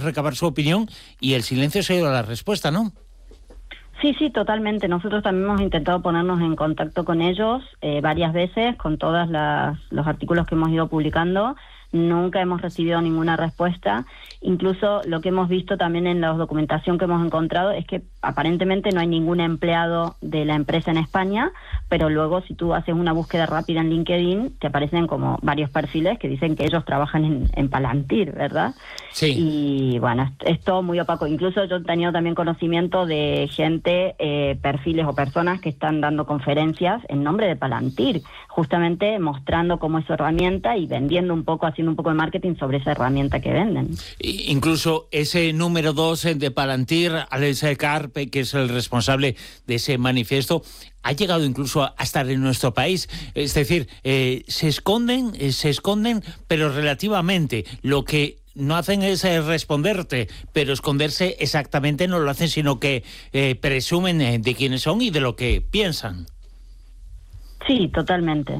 recabar su opinión y el silencio se ha ido a la respuesta, ¿no? Sí, totalmente. Nosotros también hemos intentado ponernos en contacto con ellos varias veces, con todos los artículos que hemos ido publicando. Nunca hemos recibido ninguna respuesta. Incluso lo que hemos visto también en la documentación que hemos encontrado es que aparentemente no hay ningún empleado de la empresa en España, pero luego si tú haces una búsqueda rápida en LinkedIn te aparecen como varios perfiles que dicen que ellos trabajan en Palantir, ¿verdad? Sí. Y bueno, es todo muy opaco. Incluso yo he tenido también conocimiento de gente, perfiles o personas que están dando conferencias en nombre de Palantir, justamente mostrando cómo es su herramienta y vendiendo un poco, haciendo un poco de marketing sobre esa herramienta que venden. Incluso ese número 2 de Palantir, Alex Karp, que es el responsable de ese manifiesto, ha llegado incluso a estar en nuestro país. Es decir, se esconden, pero relativamente. Lo que no hacen es responderte, pero esconderse exactamente no lo hacen, sino que presumen de quiénes son y de lo que piensan. Sí, totalmente.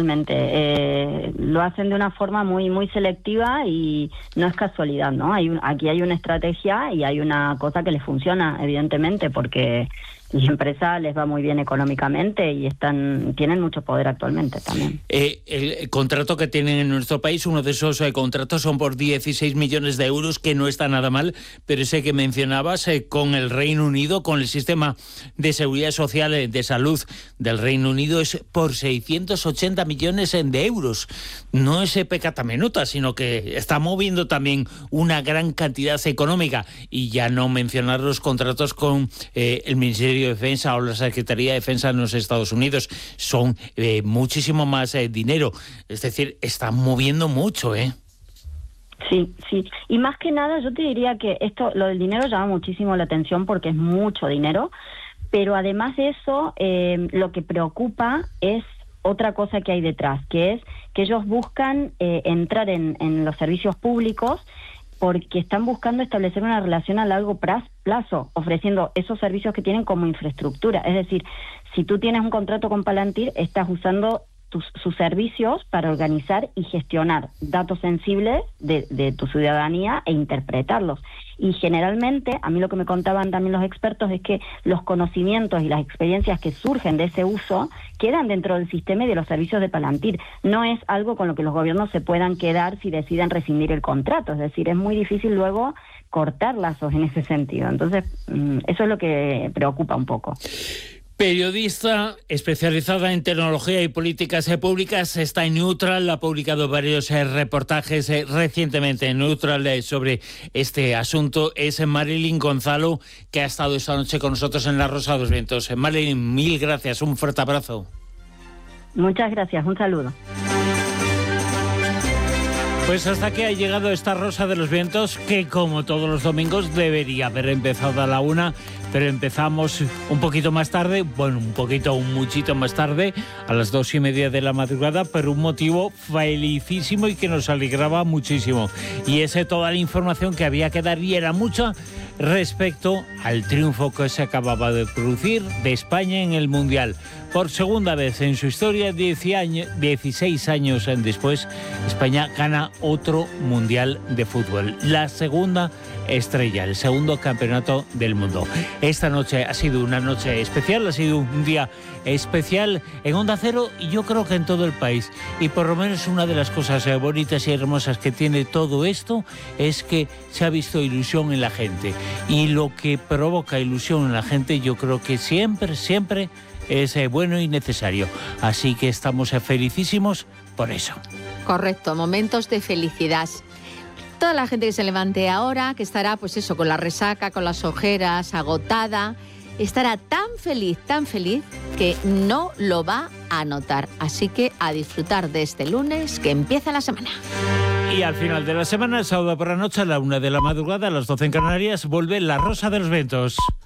Lo hacen de una forma muy muy selectiva y no es casualidad, ¿no? Aquí hay una estrategia y hay una cosa que les funciona, evidentemente, porque la empresa les va muy bien económicamente y tienen mucho poder actualmente también. El contrato que tienen en nuestro país, uno de esos contratos son por 16 millones de euros, que no está nada mal, pero ese que mencionabas con el Reino Unido, con el sistema de seguridad social de salud del Reino Unido, es por 680 millones de euros. No es pecata minuta, sino que está moviendo también una gran cantidad económica, y ya no mencionar los contratos con el Ministerio de Defensa o la Secretaría de Defensa en los Estados Unidos. Son muchísimo más dinero. Es decir, están moviendo mucho, ¿eh? Sí. Y más que nada yo te diría que lo del dinero llama muchísimo la atención porque es mucho dinero, pero además de eso, lo que preocupa es otra cosa que hay detrás, que es que ellos buscan entrar en los servicios públicos porque están buscando establecer una relación a largo plazo, ofreciendo esos servicios que tienen como infraestructura. Es decir, si tú tienes un contrato con Palantir, estás usando sus servicios para organizar y gestionar datos sensibles de tu ciudadanía e interpretarlos. Y generalmente, a mí lo que me contaban también los expertos es que los conocimientos y las experiencias que surgen de ese uso quedan dentro del sistema y de los servicios de Palantir. No es algo con lo que los gobiernos se puedan quedar si deciden rescindir el contrato. Es decir, es muy difícil luego cortar lazos en ese sentido. Entonces, eso es lo que preocupa un poco. Periodista especializada en tecnología y políticas públicas, está en Neutral, ha publicado varios reportajes recientemente en Neutral sobre este asunto. Es Marilyn Gonzalo, que ha estado esta noche con nosotros en La Rosa de los Vientos. Marilyn, mil gracias, un fuerte abrazo. Muchas gracias, un saludo. Pues hasta aquí ha llegado esta Rosa de los Vientos, que como todos los domingos debería haber empezado a la 1, pero empezamos un poquito más tarde, un muchito más tarde, a las 2:30 de la madrugada, por un motivo felicísimo y que nos alegraba muchísimo. Y es toda la información que había que dar, y era mucha, respecto al triunfo que se acababa de producir de España en el Mundial. Por segunda vez en su historia, 16 años después, España gana otro Mundial de Fútbol. La segunda estrella, el segundo campeonato del mundo. Esta noche ha sido una noche especial, ha sido un día especial en Onda Cero y yo creo que en todo el país. Y por lo menos una de las cosas bonitas y hermosas que tiene todo esto es que se ha visto ilusión en la gente. Y lo que provoca ilusión en la gente, yo creo que siempre es bueno y necesario. Así que estamos felicísimos por eso. Correcto, momentos de felicidad. Toda la gente que se levante ahora, que estará pues eso, con la resaca, con las ojeras, agotada, estará tan feliz, que no lo va a notar. Así que a disfrutar de este lunes que empieza la semana. Y al final de la semana, sábado por la noche, a la 1 de la madrugada, a las 12 en Canarias, vuelve La Rosa de los Vientos.